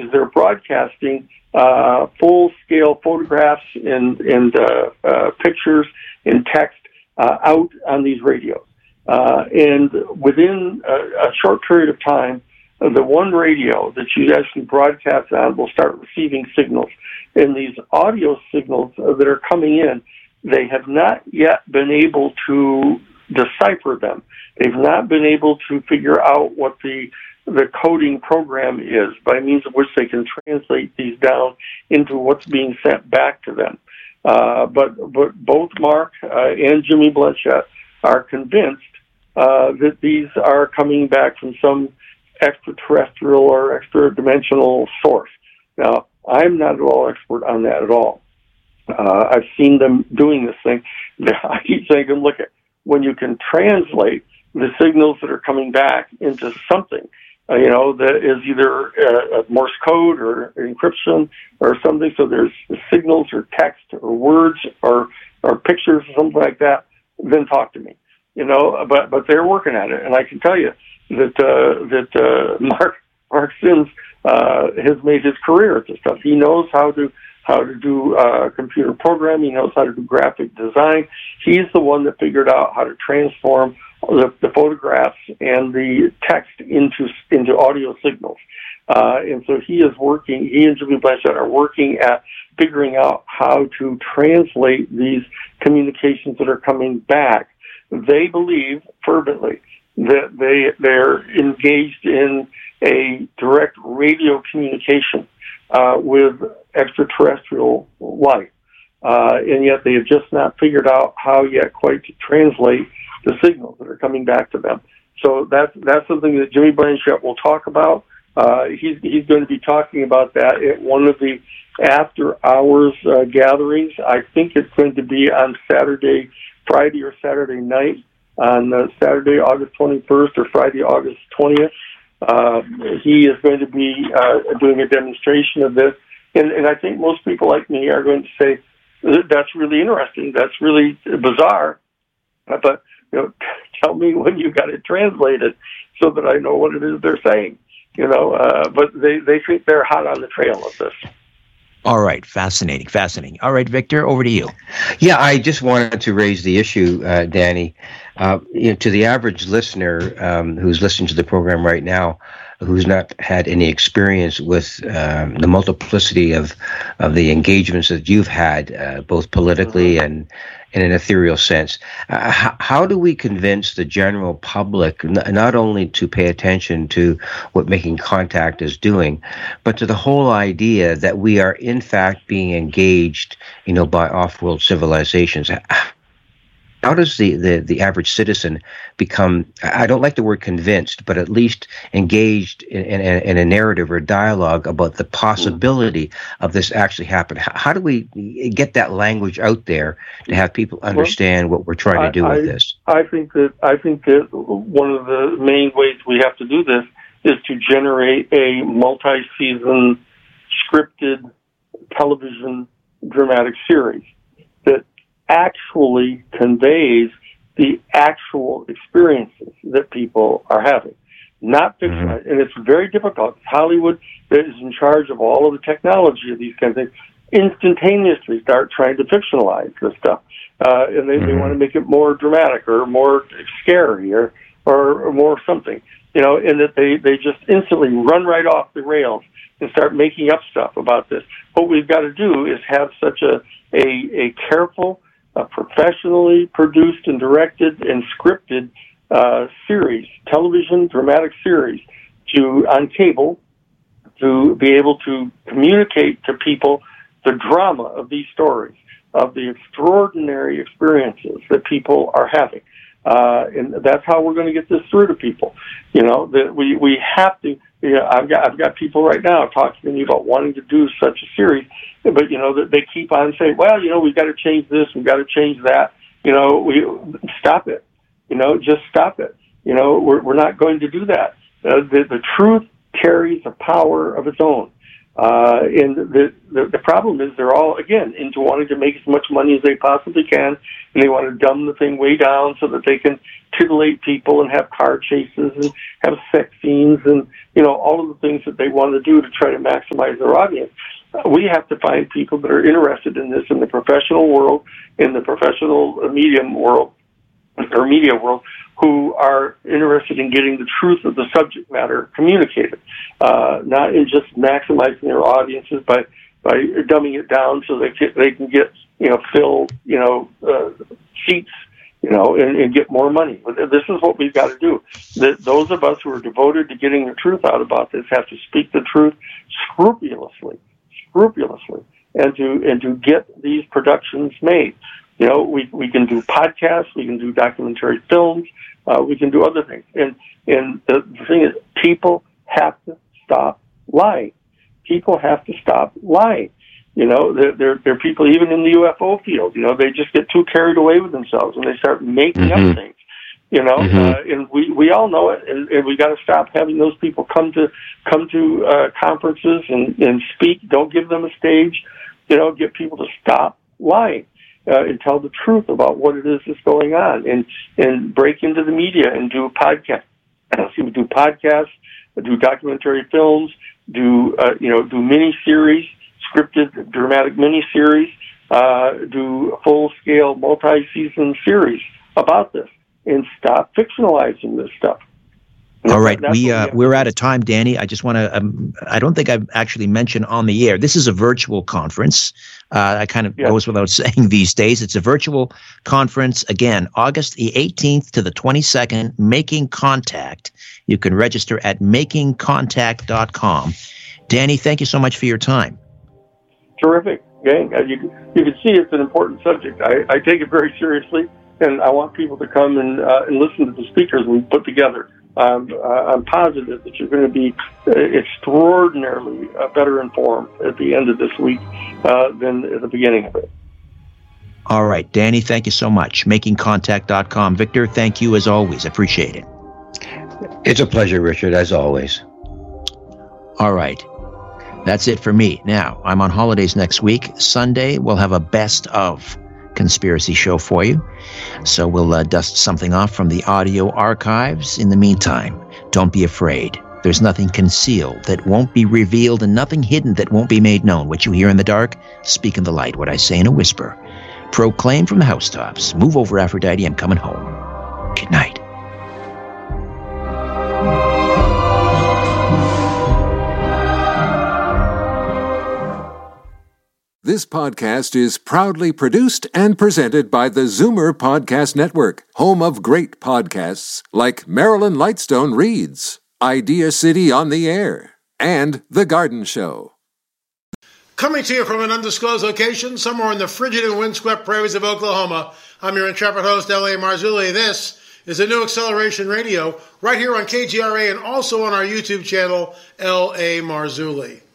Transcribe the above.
is they're broadcasting full-scale photographs and pictures and text out on these radios. And within a short period of time, the one radio that you actually broadcast on will start receiving signals. And these audio signals that are coming in, they have not yet been able to decipher them. They've not been able to figure out what the coding program is by means of which they can translate these down into what's being sent back to them. But both Mark and Jimmy Blanchette are convinced that these are coming back from some extraterrestrial or extra-dimensional source. Now, I'm not at all expert on that at all. I've seen them doing this thing. I keep saying, look at when you can translate the signals that are coming back into something, that is either a Morse code or encryption or something. So there's signals or text or words or pictures or something like that. Then talk to me, But they're working at it, and I can tell you that Mark Sims has made his career at this stuff. He knows how to do computer programming. He knows how to do graphic design. He's the one that figured out how to transform the photographs and the text into audio signals. And so he and Jimmy Blanchette are working at figuring out how to translate these communications that are coming back. They believe fervently that they're engaged in a direct radio communication with extraterrestrial life. And yet they have just not figured out how yet quite to translate the signals that are coming back to them. So that's something that Jimmy Blanchette will talk about. He's going to be talking about that at one of the after-hours gatherings. I think it's going to be on Friday or Saturday night, on Saturday, August 21st, or Friday, August 20th. He is going to be doing a demonstration of this. And I think most people like me are going to say, that's really interesting, that's really bizarre, but tell me when you got it translated so that I know what it is they're saying. But they think they're hot on the trail of this. All right, fascinating. All right, Victor, over to you. Yeah, I just wanted to raise the issue, Danny. To the average listener who's listening to the program right now, who's not had any experience with the multiplicity of the engagements that you've had, both politically and in an ethereal sense, how do we convince the general public not only to pay attention to what Making Contact is doing, but to the whole idea that we are in fact being engaged, by off-world civilizations? How does the average citizen become, I don't like the word convinced, but at least engaged in a narrative or dialogue about the possibility of this actually happening? How do we get that language out there to have people understand what we're trying to do with this? I think that one of the main ways we have to do this is to generate a multi-season scripted television dramatic series that actually conveys the actual experiences that people are having, not fictionalized. Mm-hmm. And it's very difficult. Hollywood that is in charge of all of the technology of these kinds of things instantaneously start trying to fictionalize this stuff. And they want to make it more dramatic or more scary or more something, and that they just instantly run right off the rails and start making up stuff about this. What we've got to do is have such a careful, professionally produced and directed and scripted series, television dramatic series, on cable, to be able to communicate to people the drama of these stories, of the extraordinary experiences that people are having. And that's how we're going to get this through to people. That we have to. I've got people right now talking to me about wanting to do such a series, but that they keep on saying, well, we've got to change this, we've got to change that. Stop it. Just stop it. We're not going to do that. The truth carries a power of its own. And the problem is they're all, again, into wanting to make as much money as they possibly can, and they want to dumb the thing way down so that they can titillate people and have car chases and have sex scenes and, all of the things that they want to do to try to maximize their audience. We have to find people that are interested in this in the professional world, in the professional media world, who are interested in getting the truth of the subject matter communicated, not in just maximizing their audiences by dumbing it down so they can get fill seats and get more money. This is what we've got to do. Those of us who are devoted to getting the truth out about this have to speak the truth scrupulously, and to get these productions made. We can do podcasts, we can do documentary films, we can do other things. And the thing is, people have to stop lying. People have to stop lying. There are people even in the UFO field. They just get too carried away with themselves and they start making up things. And we all know it, and we got to stop having those people come to conferences and speak. Don't give them a stage. Get people to stop lying. And tell the truth about what it is that's going on, and break into the media and do podcasts. Do podcasts, do documentary films, do mini-series, scripted dramatic mini-series, do full-scale multi-season series about this, and stop fictionalizing this stuff. All right, we're out of time, Danny. I just want to. I don't think I've actually mentioned on the air. This is a virtual conference. I kind of goes without saying these days. It's a virtual conference. Again, August the 18th to the 22nd. Making Contact. You can register at makingcontact.com. Danny, thank you so much for your time. Terrific, gang. You can see it's an important subject. I take it very seriously, and I want people to come and listen to the speakers we put together. I'm positive that you're going to be extraordinarily better informed at the end of this week than at the beginning of it. All right, Danny, thank you so much. Makingcontact.com. Victor, thank you as always. Appreciate it. It's a pleasure, Richard, as always. All right. That's it for me. Now, I'm on holidays next week. Sunday, we'll have a best of conspiracy show for you. So we'll dust something off from the audio archives. In the meantime, don't be afraid. There's nothing concealed that won't be revealed and nothing hidden that won't be made known. What you hear in the dark, speak in the light. What I say in a whisper. Proclaim from the housetops. Move over, Aphrodite. I'm coming home. Good night. This podcast is proudly produced and presented by the Zoomer Podcast Network, home of great podcasts like Marilyn Lightstone Reads, Idea City on the Air, and The Garden Show. Coming to you from an undisclosed location somewhere in the frigid and windswept prairies of Oklahoma, I'm your intrepid host, L.A. Marzulli. This is a new Acceleration Radio right here on KGRA and also on our YouTube channel, L.A. Marzulli.